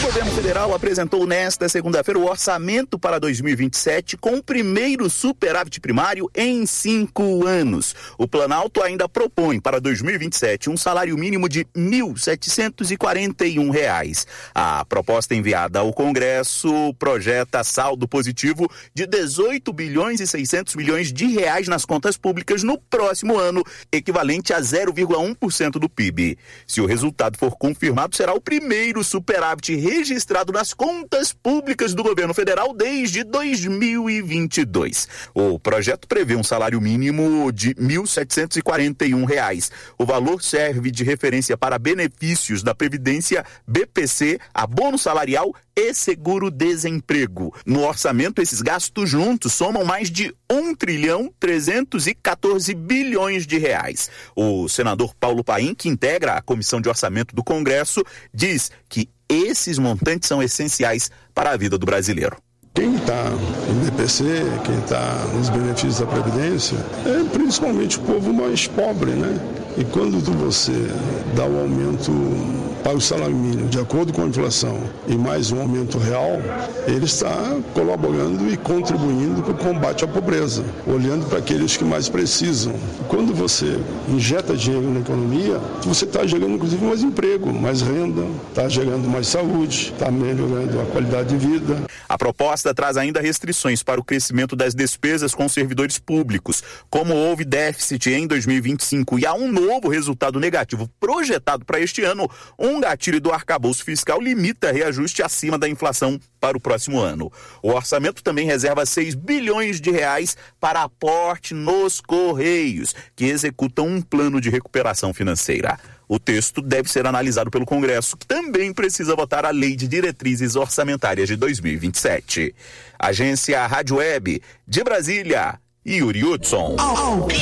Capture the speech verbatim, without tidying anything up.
governo federal apresentou nesta segunda-feira o orçamento para dois mil e vinte e sete com o primeiro superávit primário em cinco anos. O Planalto ainda propõe para dois mil e vinte e sete um salário mínimo de mil setecentos e quarenta e um reais. A proposta enviada ao Congresso projeta saldo positivo de dezoito bilhões e seiscentos milhões de reais nas contas públicas no próximo ano, equivalente a zero vírgula um por cento do P I B. Se o resultado for confirmado, será o primeiro superávit registrado nas contas públicas do governo federal desde dois mil e vinte e dois. O projeto prevê um salário mínimo de mil setecentos e quarenta e um reais. O valor serve de referência para benefícios da Previdência, B P C, abono salarial e seguro-desemprego. No orçamento, esses gastos juntos somam mais de um trilhão trezentos e quatorze bilhões de reais. O senador Paulo Paim, que integra a Comissão de Orçamento do Congresso, diz que esses montantes são essenciais para a vida do brasileiro. Quem está em B P C, quem está nos benefícios da Previdência, é principalmente o povo mais pobre, né? E quando você dá um aumento para o salário mínimo de acordo com a inflação e mais um aumento real, ele está colaborando e contribuindo para o combate à pobreza, olhando para aqueles que mais precisam. Quando você injeta dinheiro na economia, você está gerando inclusive mais emprego, mais renda, está gerando mais saúde, está melhorando a qualidade de vida. A proposta traz ainda restrições para o crescimento das despesas com servidores públicos. Como houve déficit em dois mil e vinte e cinco e há um novo resultado negativo projetado para este ano, um gatilho do arcabouço fiscal limita reajuste acima da inflação para o próximo ano. O orçamento também reserva seis bilhões de reais para aporte nos Correios, que executam um plano de recuperação financeira. O texto deve ser analisado pelo Congresso, que também precisa votar a Lei de Diretrizes Orçamentárias de dois mil e vinte e sete. Agência Rádio Web de Brasília, Yuri Hudson.